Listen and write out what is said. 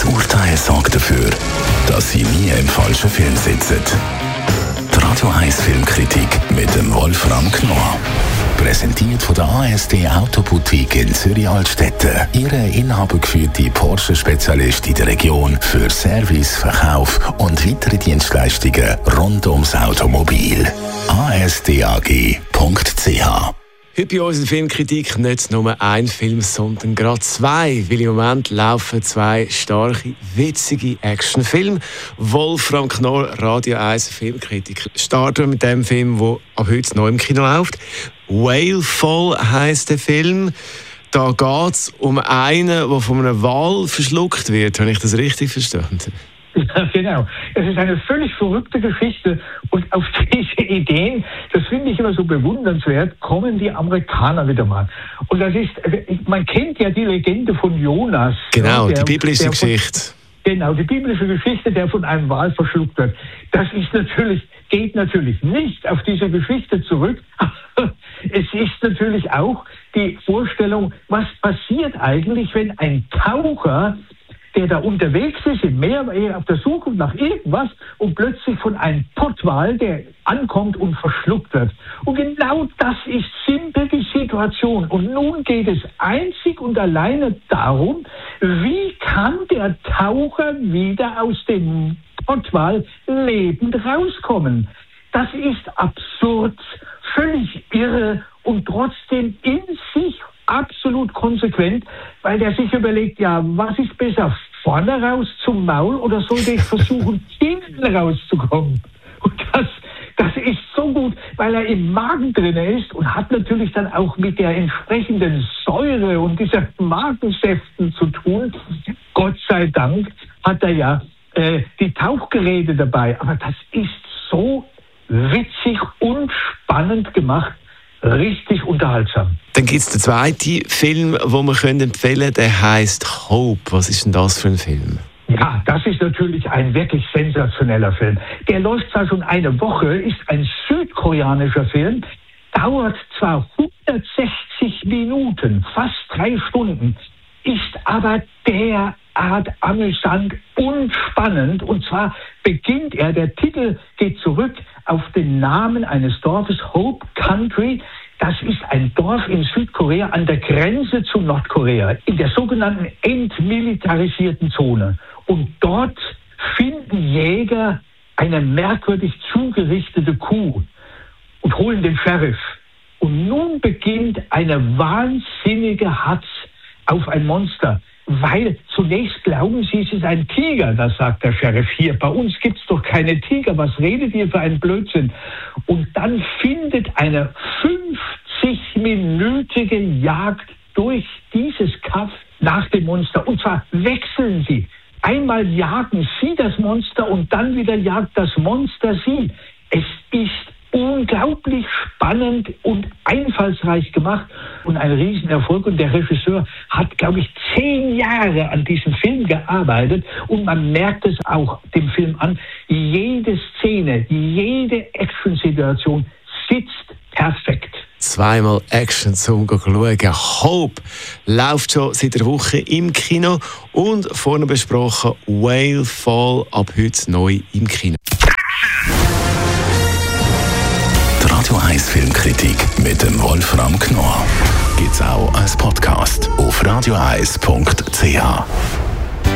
Das Urteil sorgt dafür, dass Sie nie im falschen Film sitzen. Die Radio 1 Filmkritik mit dem Wolfram Knorr. Präsentiert von der ASD Autoboutique in Zürich-Altstetten. Ihre inhabergeführte Porsche-Spezialist in der Region für Service, Verkauf und weitere Dienstleistungen rund ums Automobil. asdag.ch. Heute bei uns in Filmkritik nicht nur ein Film, sondern gerade zwei, weil im Moment laufen zwei starke, witzige Actionfilme. Wolfram Knorr, Radio 1 Filmkritik. Starten wir mit dem Film, der ab heute neu im Kino läuft. Whalefall heisst der Film. Da geht es um einen, der von einem Wal verschluckt wird. Habe ich das richtig verstanden? Ja, genau. Es ist eine völlig verrückte Geschichte und auf diese Ideen, das finde ich immer so bewundernswert, kommen die Amerikaner wieder mal. Und das ist, man kennt ja die Legende von Jonas. Genau, die biblische Geschichte. Genau, die biblische Geschichte, der von einem Wal verschluckt wird. Das ist geht natürlich nicht auf diese Geschichte zurück. Es ist natürlich auch die Vorstellung, was passiert eigentlich, wenn ein Taucher, der da unterwegs ist im Meer, auf der Suche nach irgendwas und plötzlich von einem Pottwal, der ankommt und verschluckt wird. Und genau das ist simpel die Situation. Und nun geht es einzig und alleine darum, wie kann der Taucher wieder aus dem Pottwal lebend rauskommen. Das ist absurd, völlig irre und trotzdem in sich absolut konsequent, weil der sich überlegt, ja, was ist besser, vorne raus zum Maul oder sollte ich versuchen, hinten rauszukommen? Und das ist so gut, weil er im Magen drin ist und hat natürlich dann auch mit der entsprechenden Säure und dieser Magensäften zu tun. Gott sei Dank hat er ja die Tauchgeräte dabei, aber das ist so witzig und spannend gemacht. Richtig unterhaltsam. Dann gibt es den zweiten Film, den wir empfehlen können, der heisst Hope. Was ist denn das für ein Film? Ja, das ist natürlich ein wirklich sensationeller Film. Der läuft zwar schon eine Woche, ist ein südkoreanischer Film, dauert zwar 160 Minuten, fast 3 Stunden, ist aber derart amüsant und spannend. Und zwar beginnt der Titel geht zurück auf den Namen eines Dorfes, Hope Country. Das ist ein Dorf in Südkorea an der Grenze zu Nordkorea, in der sogenannten entmilitarisierten Zone. Und dort finden Jäger eine merkwürdig zugerichtete Kuh und holen den Sheriff. Und nun beginnt eine wahnsinnige Hatz auf ein Monster. Weil zunächst glauben sie, es ist ein Tiger, das sagt der Sheriff. Hier, bei uns gibt es doch keine Tiger, was redet ihr für einen Blödsinn? Und dann findet eine 50-minütige Jagd durch dieses Kaff nach dem Monster. Und zwar wechseln sie. Einmal jagen sie das Monster und dann wieder jagt das Monster sie. Es ist unglaublich spannend und einfallsreich gemacht und ein Riesenerfolg. Und der Regisseur hat, glaube ich, 10 Jahre an diesem Film gearbeitet und man merkt es auch dem Film an. Jede Szene, jede Action-Situation sitzt perfekt. Zweimal Action zum schauen. Hope läuft schon seit einer Woche im Kino und vorne besprochen Whalefall ab heute neu im Kino. Radio 1 Filmkritik mit dem Wolfram Knorr gibt's auch als Podcast auf radioeis.ch.